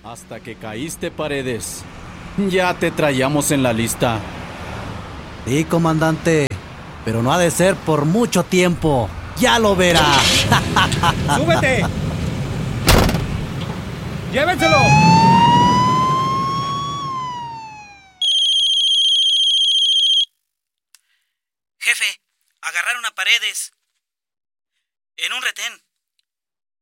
Hasta que caíste, Paredes. Ya te traíamos en la lista. Sí, comandante, pero no ha de ser por mucho tiempo. ¡Ya lo verá! ¡Súbete! ¡Llévenselo! Jefe, agarraron a Paredes en un retén.